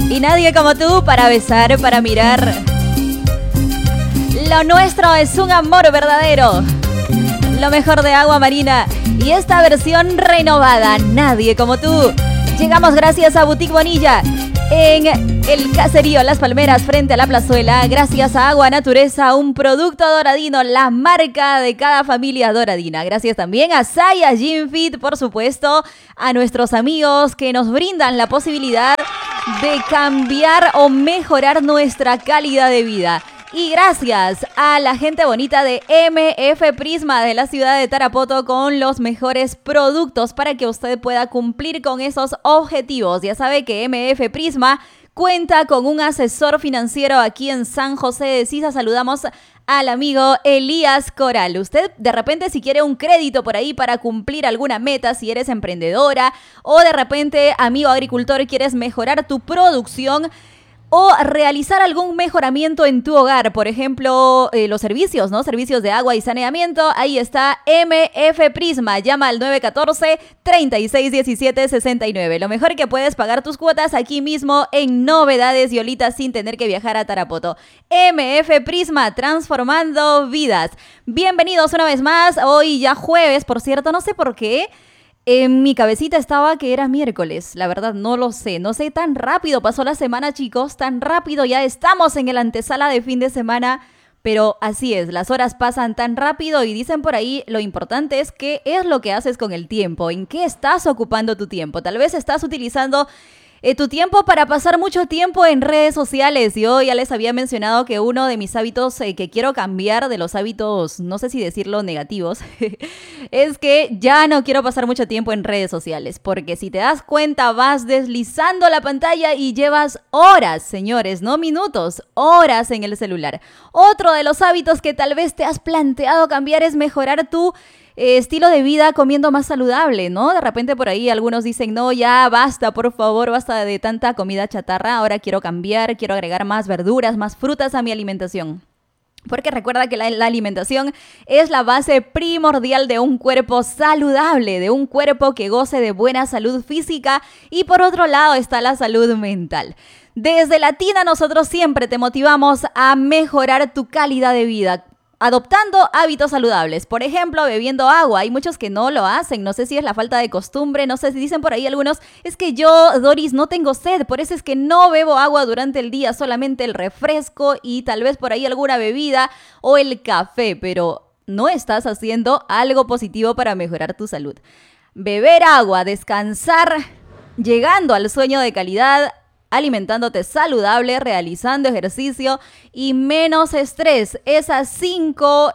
Y nadie como tú para besar, para mirar. Lo nuestro es un amor verdadero. Lo mejor de Agua Marina y esta versión renovada, nadie como tú. Llegamos gracias a Boutique Bonilla en el caserío Las Palmeras frente a la plazuela. Gracias a Agua Natureza, un producto doradino, la marca de cada familia doradina. Gracias también a Saya Gym Fit, por supuesto, a nuestros amigos que nos brindan la posibilidad de cambiar o mejorar nuestra calidad de vida. Y gracias a la gente bonita de MF Prisma de la ciudad de Tarapoto con los mejores productos para que usted pueda cumplir con esos objetivos. Ya sabe que MF Prisma cuenta con un asesor financiero aquí en San José de Sisa. Saludamos al amigo Elías Coral. Usted de repente si quiere un crédito por ahí para cumplir alguna meta, si eres emprendedora o de repente amigo agricultor quieres mejorar tu producción o realizar algún mejoramiento en tu hogar, por ejemplo, los servicios, ¿no? Servicios de agua y saneamiento. Ahí está MF Prisma. Llama al 914-3617-69. Lo mejor que puedes pagar tus cuotas aquí mismo en Novedades Yolita sin tener que viajar a Tarapoto. MF Prisma, transformando vidas. Bienvenidos una vez más. Hoy ya jueves, por cierto, no sé por qué. En mi cabecita estaba que era miércoles, la verdad no lo sé, tan rápido pasó la semana, chicos, tan rápido ya estamos en el antesala de fin de semana, pero así es, las horas pasan tan rápido y dicen por ahí, lo importante es qué es lo que haces con el tiempo, en qué estás ocupando tu tiempo. Tal vez estás utilizando tu tiempo para pasar mucho tiempo en redes sociales. Yo ya les había mencionado que uno de mis hábitos que quiero cambiar, de los hábitos, no sé si decirlo negativos, es que ya no quiero pasar mucho tiempo en redes sociales, porque si te das cuenta vas deslizando la pantalla y llevas horas, señores, no minutos, horas en el celular. Otro de los hábitos que tal vez te has planteado cambiar es mejorar tu estilo de vida comiendo más saludable, ¿no? De repente por ahí algunos dicen, no, ya basta, por favor, basta de tanta comida chatarra, ahora quiero cambiar, quiero agregar más verduras, más frutas a mi alimentación. Porque recuerda que la alimentación es la base primordial de un cuerpo saludable, de un cuerpo que goce de buena salud física y por otro lado está la salud mental. Desde Latina nosotros siempre te motivamos a mejorar tu calidad de vida, adoptando hábitos saludables, por ejemplo, bebiendo agua. Hay muchos que no lo hacen, no sé si es la falta de costumbre, no sé si dicen por ahí algunos, es que yo, Doris, no tengo sed, por eso es que no bebo agua durante el día, solamente el refresco y tal vez por ahí alguna bebida o el café, pero no estás haciendo algo positivo para mejorar tu salud. Beber agua, descansar, llegando al sueño de calidad, alimentándote saludable, realizando ejercicio y menos estrés. Esos cinco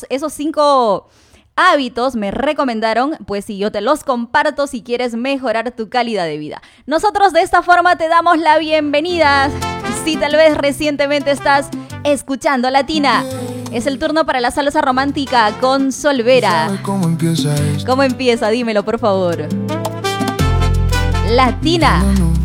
hábitos me recomendaron, pues si yo te los comparto si quieres mejorar tu calidad de vida. Nosotros de esta forma te damos la bienvenida. Si tal vez recientemente estás escuchando Latina, es el turno para la salsa romántica con Solvera. ¿Cómo empieza esto? ¿Cómo empieza? Dímelo, por favor. Latina.